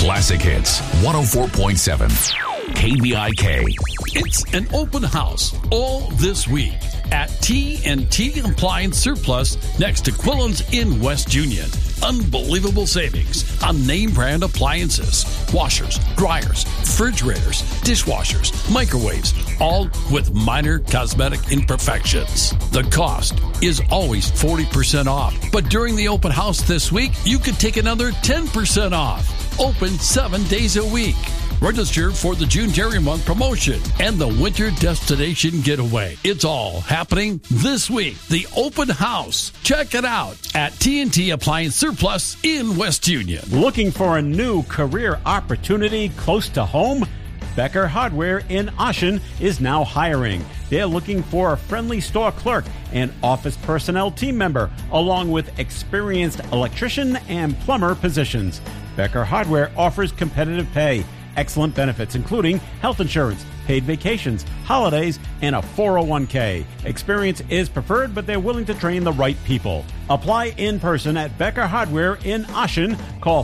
Classic Hits 104.7 KVIK. It's an open house all this week at T&T Appliance Surplus next to Quillen's in West Union. Unbelievable savings on name brand appliances, washers, dryers, refrigerators, dishwashers, microwaves, all with minor cosmetic imperfections. The cost is always 40% off, but during the open house this week, you could take another 10% off. Open 7 days a week. Register for the June Dairy Month promotion and the Winter Destination Getaway. It's all happening this week. The open house. Check it out at T&T Appliance Surplus in West Union. Looking for a new career opportunity close to home? Becker Hardware in Ashen is now hiring. They're looking for a friendly store clerk and office personnel team member, along with experienced electrician and plumber positions. Becker Hardware offers competitive pay, excellent benefits, including health insurance, paid vacations, holidays, and a 401k. Experience is preferred, but they're willing to train the right people. Apply in person at Becker Hardware in Ashen. Call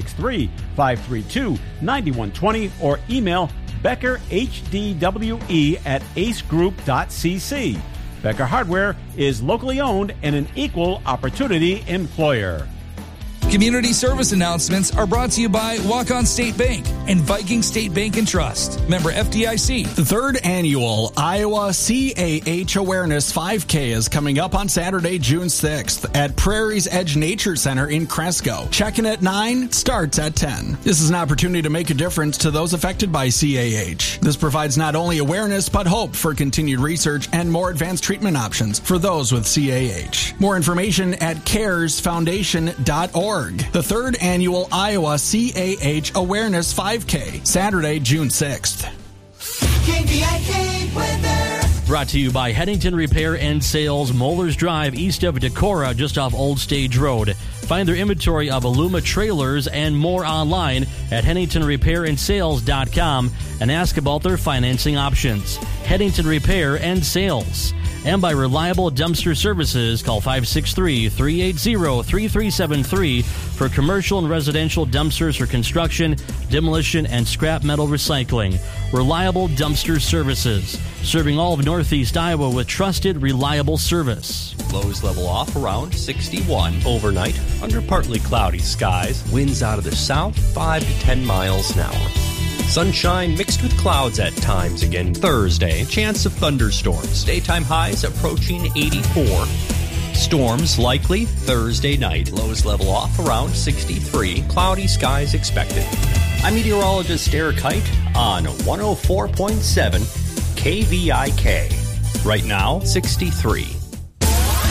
563-532-9120 or email beckerhdwe@acegroup.cc. Becker Hardware is locally owned and an equal opportunity employer. Community service announcements are brought to you by Walk-On State Bank and Viking State Bank and Trust. Member FDIC. The third annual Iowa CAH Awareness 5K is coming up on Saturday, June 6th at Prairie's Edge Nature Center in Cresco. Check-in at 9, starts at 10. This is an opportunity to make a difference to those affected by CAH. This provides not only awareness, but hope for continued research and more advanced treatment options for those with CAH. More information at caresfoundation.org. The third annual Iowa CAH Awareness 5K, Saturday, June 6th. KVIK weather. Brought to you by Headington Repair and Sales, Moeller's Drive, east of Decorah, just off Old Stage Road. Find their inventory of Aluma trailers and more online at HeadingtonRepairandSales.com and ask about their financing options. Headington Repair and Sales. And by Reliable Dumpster Services, call 563-380-3373 for commercial and residential dumpsters for construction, demolition, and scrap metal recycling. Reliable Dumpster Services, serving all of Northeast Iowa with trusted, reliable service. Lows level off around 61. Overnight, under partly cloudy skies. Winds out of the south, 5 to 10 miles an hour. Sunshine mixed with clouds at times again Thursday. Chance of thunderstorms. Daytime highs approaching 84. Storms likely Thursday night. Lows level off around 63. Cloudy skies expected. I'm meteorologist Derek Height on 104.7 KVIK. Right now, 63.